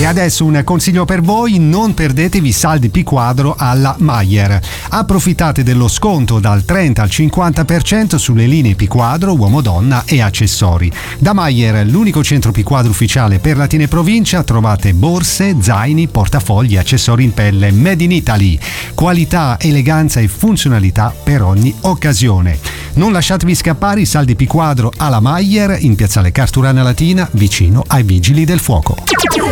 adesso un consiglio per voi: non perdetevi saldi P Quadro alla Mayer. Approfittate dello sconto dal 30 al 50% sulle linee P Quadro, uomo-donna e accessori. Da Mayer, l'unico centro P Quadro ufficiale per Latina e provincia, trovate borse, zaini, portafogli e accessori in pelle made in Italy. Qualità, eleganza e funzionalità per ogni occasione. Non lasciatevi scappare i saldi P Quadro alla Mayer in piazzale Carturana Latina, vicino ai Vigili del Fuoco.